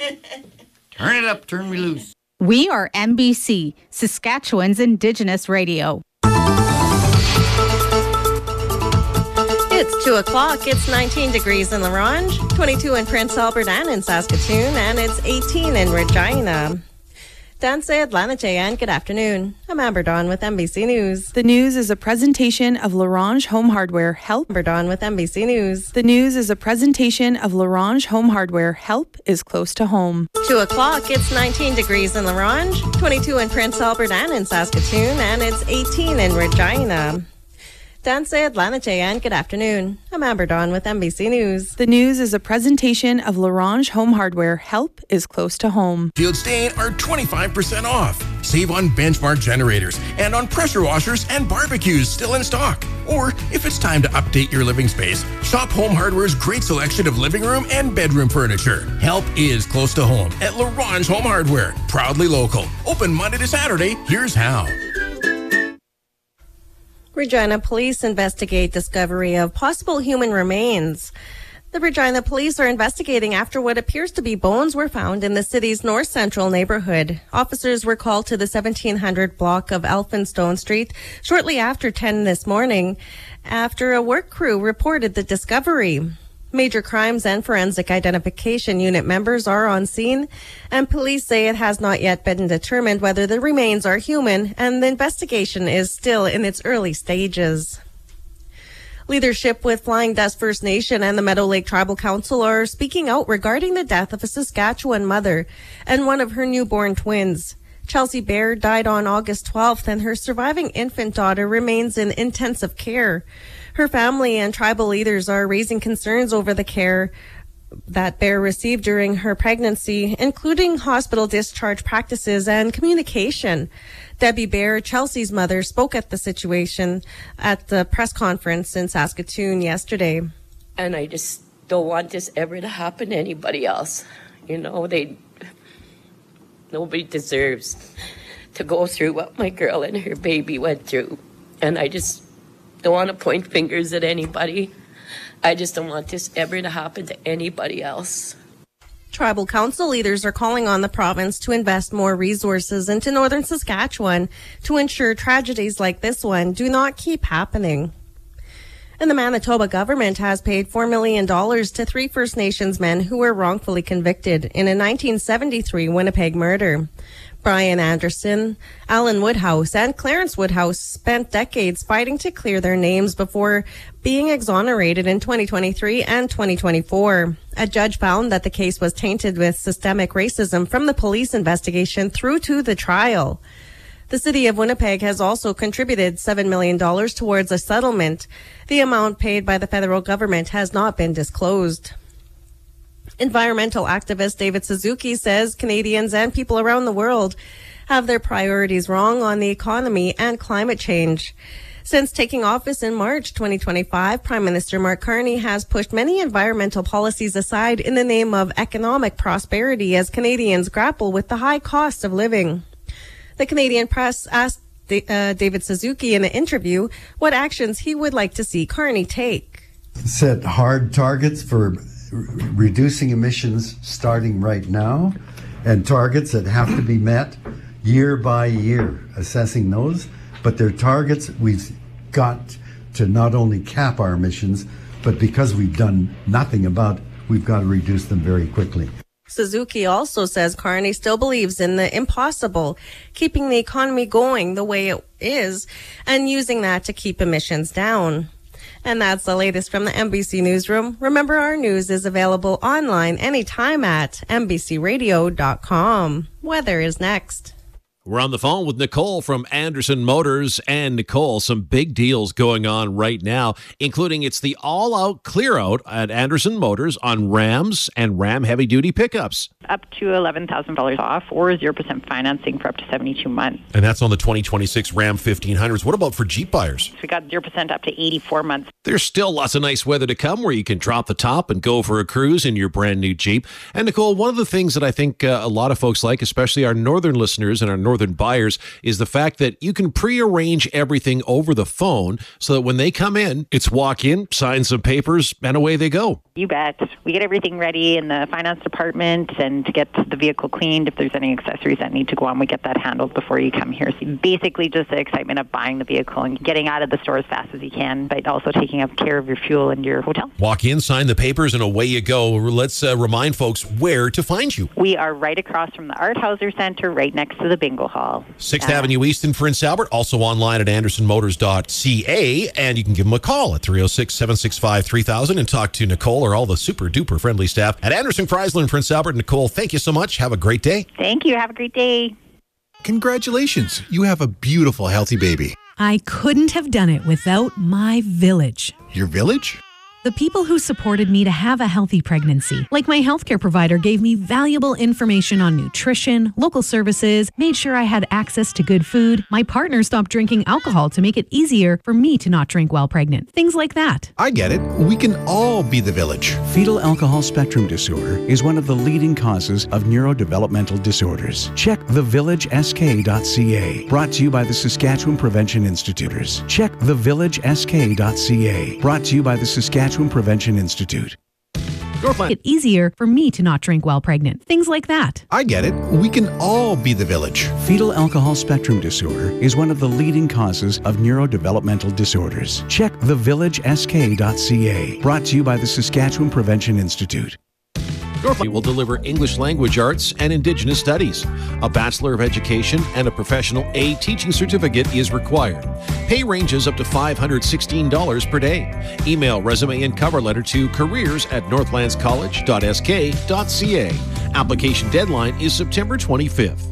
Turn it up, turn me loose. We are MBC, Saskatchewan's Indigenous radio. It's 2 o'clock. It's 19 degrees in La Ronge, 22 in Prince Albert and in Saskatoon, and it's 18 in Regina. Danse Atlantic, and good afternoon. I'm Amber Dawn with MBC News. The news is a presentation of Larange Home Hardware. Help. Amber Dawn with MBC News. The news is a presentation of Larange Home Hardware. Help is close to home. 2 o'clock. It's 19 degrees in La Ronge, 22 in Prince Albert and in Saskatoon, and it's 18 in Regina. Danse Atlantic, and good afternoon. I'm Amber Dawn with MBC News. The news is a presentation of Larange Home Hardware. Help is close to home. Field Stain are 25% off. Save on benchmark generators and on pressure washers and barbecues still in stock. Or if it's time to update your living space, shop Home Hardware's great selection of living room and bedroom furniture. Help is close to home at Larange Home Hardware. Proudly local. Open Monday to Saturday. Here's how. Regina police investigate discovery of possible human remains. The Regina police are investigating after what appears to be bones were found in the city's north central neighborhood. Officers were called to the 1700 block of Elphinstone Street shortly after 10 this morning after a work crew reported the discovery. Major Crimes and Forensic Identification Unit members are on scene, and police say it has not yet been determined whether the remains are human, and the investigation is still in its early stages. Leadership with Flying Dust First Nation and the Meadow Lake Tribal Council are speaking out regarding the death of a Saskatchewan mother and one of her newborn twins. Chelsea Bear died on August 12th, and her surviving infant daughter remains in intensive care. Her family and tribal leaders are raising concerns over the care that Bear received during her pregnancy, including hospital discharge practices and communication. Debbie Bear, Chelsea's mother, spoke at the situation at the press conference in Saskatoon yesterday. And I just don't want this ever to happen to anybody else. You know, nobody deserves to go through what my girl and her baby went through. And I just don't want to point fingers at anybody. I just don't want this ever to happen to anybody else. Tribal council leaders are calling on the province to invest more resources into northern Saskatchewan to ensure tragedies like this one do not keep happening. And the Manitoba government has paid $4 million to 3 First Nations men who were wrongfully convicted in a 1973 Winnipeg murder. Brian Anderson, Alan Woodhouse, and Clarence Woodhouse spent decades fighting to clear their names before being exonerated in 2023 and 2024. A judge found that the case was tainted with systemic racism from the police investigation through to the trial. The city of Winnipeg has also contributed $7 million towards a settlement. The amount paid by the federal government has not been disclosed. Environmental activist David Suzuki says Canadians and people around the world have their priorities wrong on the economy and climate change. Since taking office in March 2025, Prime Minister Mark Carney has pushed many environmental policies aside in the name of economic prosperity as Canadians grapple with the high cost of living. The Canadian press asked David Suzuki in an interview what actions he would like to see Carney take. Set hard targets for reducing emissions starting right now, and targets that have to be met year by year, assessing those. But they're targets we've got to not only cap our emissions, but because we've done nothing about, we've got to reduce them very quickly. Suzuki also says Carney still believes in the impossible, keeping the economy going the way it is and using that to keep emissions down. And that's the latest from the MBC Newsroom. Remember, our news is available online anytime at mbcradio.com. Weather is next. We're on the phone with Nicole from Anderson Motors. And Nicole, some big deals going on right now, including it's the all-out clear-out at Anderson Motors on Rams and Ram heavy-duty pickups. Up to $11,000 off or 0% financing for up to 72 months. And that's on the 2026 Ram 1500s. What about for Jeep buyers? So we got 0% up to 84 months. There's still lots of nice weather to come where you can drop the top and go for a cruise in your brand new Jeep. And Nicole, one of the things that I think a lot of folks like, especially our northern listeners and our northern buyers, is the fact that you can prearrange everything over the phone so that when they come in, it's walk in, sign some papers, and away they go. You bet. We get everything ready in the finance department and to get the vehicle cleaned. If there's any accessories that need to go on, we get that handled before you come here. So basically just the excitement of buying the vehicle and getting out of the store as fast as you can, but also taking up care of your fuel and your hotel. Walk in, sign the papers, and away you go. Let's remind folks where to find you. We are right across from the Art Hauser Center, right next to the bingo hall. 6th Avenue East in Prince Albert, also online at andersonmotors.ca, and you can give them a call at 306-765-3000 and talk to Nicole or all the super duper friendly staff at Anderson Chrysler in Prince Albert. Nicole, thank you so much. Have a great day. Thank you. Have a great day. Congratulations. You have a beautiful, healthy baby. I couldn't have done it without my village. Your village? The people who supported me to have a healthy pregnancy. Like my healthcare provider gave me valuable information on nutrition, local services, made sure I had access to good food. My partner stopped drinking alcohol to make it easier for me to not drink while pregnant. Things like that. I get it. We can all be the village. Fetal alcohol spectrum disorder is one of the leading causes of neurodevelopmental disorders. Check thevillagesk.ca. Brought to you by the Saskatchewan Prevention Institute. Check thevillagesk.ca. Brought to you by the Saskatchewan Prevention Institute. Make it easier for me to not drink while pregnant. Things like that. I get it. We can all be the village. Fetal alcohol spectrum disorder is one of the leading causes of neurodevelopmental disorders. Check thevillagesk.ca. Brought to you by the Saskatchewan Prevention Institute. We will deliver English language arts and Indigenous studies. A Bachelor of Education and a Professional A teaching certificate is required. Pay ranges up to $516 per day. Email resume and cover letter to careers@northlandscollege.sk.ca. Application deadline is September 25th.